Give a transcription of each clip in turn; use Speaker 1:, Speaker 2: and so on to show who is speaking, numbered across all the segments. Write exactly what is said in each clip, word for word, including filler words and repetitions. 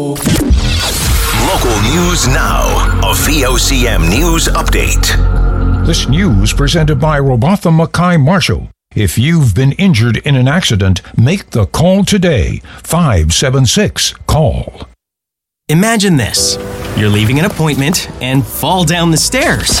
Speaker 1: Local news now. A V O C M News Update.
Speaker 2: This news presented by Robotham Mackay Marshall. If you've been injured in an accident, make the call today. five seven six, call.
Speaker 3: Imagine this. You're leaving an appointment and fall down the stairs.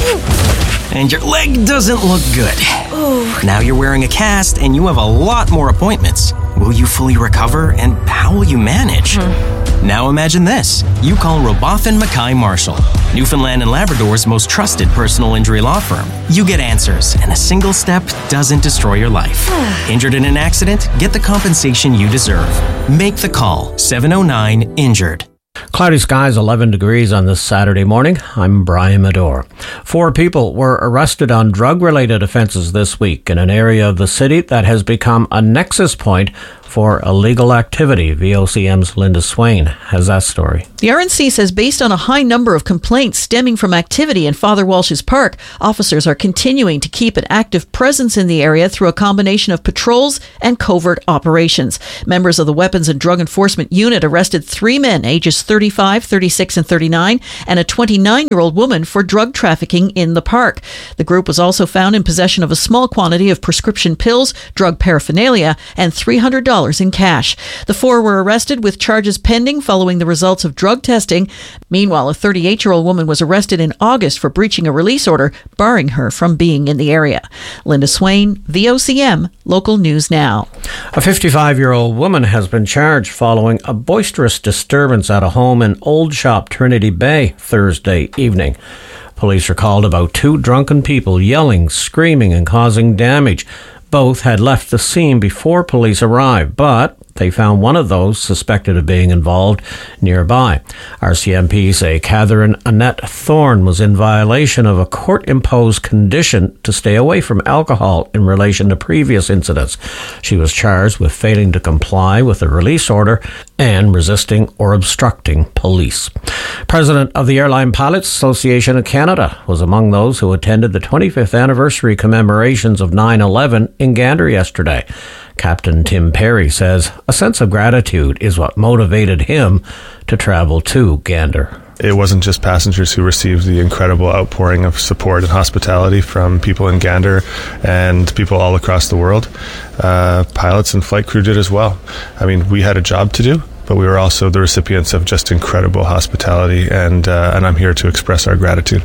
Speaker 3: Oh! And your leg doesn't look good. Oh. Now you're wearing a cast and you have a lot more appointments. Will you fully recover, and how will you manage? Hmm. Now imagine this. You call Robotham Mackay Marshall, Newfoundland and Labrador's most trusted personal injury law firm. You get answers, and a single step doesn't destroy your life. Injured in an accident? Get the compensation you deserve. Make the call. seven oh nine, injured.
Speaker 4: Cloudy skies, eleven degrees on this Saturday morning. I'm Brian Medore. Four people were arrested on drug-related offences this week in an area of the city that has become a nexus point for illegal activity. V O C M's Linda Swain has that story.
Speaker 5: The R N C says based on a high number of complaints stemming from activity in Father Walsh's Park, officers are continuing to keep an active presence in the area through a combination of patrols and covert operations. Members of the Weapons and Drug Enforcement Unit arrested three men ages thirty-five, thirty-six, and thirty-nine, and a twenty-nine-year-old woman for drug trafficking in the park. The group was also found in possession of a small quantity of prescription pills, drug paraphernalia, and three hundred dollars in cash. The four were arrested with charges pending following the results of drug testing. Meanwhile, a thirty-eight-year-old woman was arrested in August for breaching a release order, barring her from being in the area. Linda Swain, V O C M, Local News Now.
Speaker 4: A fifty-five-year-old woman has been charged following a boisterous disturbance at a home in Old Shop, Trinity Bay, Thursday evening. Police recalled about two drunken people yelling, screaming, and causing damage. Both had left the scene before police arrived, but they found one of those suspected of being involved nearby. R C M P say Catherine Annette Thorne was in violation of a court-imposed condition to stay away from alcohol in relation to previous incidents. She was charged with failing to comply with the release order and resisting or obstructing police. President of the Airline Pilots Association of Canada was among those who attended the twenty-fifth anniversary commemorations of nine eleven in Gander yesterday. Captain Tim Perry says a sense of gratitude is what motivated him to travel to Gander.
Speaker 6: It wasn't just passengers who received the incredible outpouring of support and hospitality from people in Gander and people all across the world. Uh, pilots and flight crew did as well. I mean, we had a job to do, but we were also the recipients of just incredible hospitality, and uh, and I'm here to express our gratitude.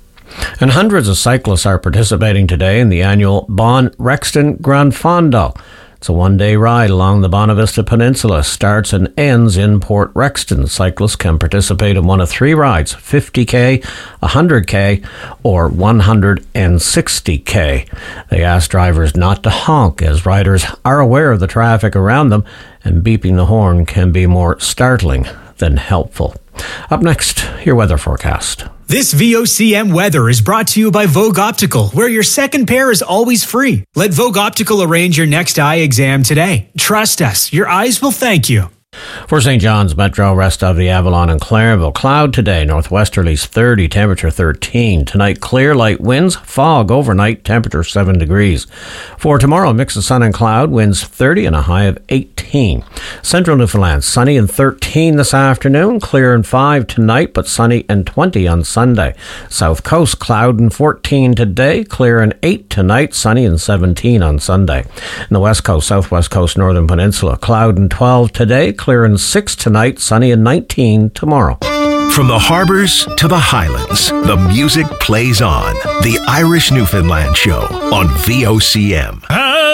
Speaker 4: And hundreds of cyclists are participating today in the annual Bon Rexton Grand Fondo. It's a one-day ride along the Bonavista Peninsula. Starts and ends in Port Rexton. Cyclists can participate in one of three rides, fifty K, one hundred K, or one hundred sixty K. They ask drivers not to honk, as riders are aware of the traffic around them, and beeping the horn can be more startling than helpful. Up next, your weather forecast.
Speaker 7: This V O C M weather is brought to you by Vogue Optical, where your second pair is always free. Let Vogue Optical arrange your next eye exam today. Trust us, your eyes will thank you.
Speaker 4: For Saint John's Metro, rest of the Avalon and Clarenville. Cloud today, northwesterlies thirty, temperature thirteen. Tonight, clear, light winds, fog overnight, temperature seven degrees. For tomorrow, mix of sun and cloud, winds thirty and a high of eighteen. Central Newfoundland, sunny and thirteen this afternoon, clear and five tonight, but sunny and twenty on Sunday. South Coast, cloud and fourteen today, clear and eight tonight, sunny and seventeen on Sunday. In the West Coast, Southwest Coast, Northern Peninsula, cloud and twelve today, clear and six tonight, sunny and nineteen tomorrow.
Speaker 1: From the harbors to the highlands, the music plays on. The Irish Newfoundland Show on V O C M.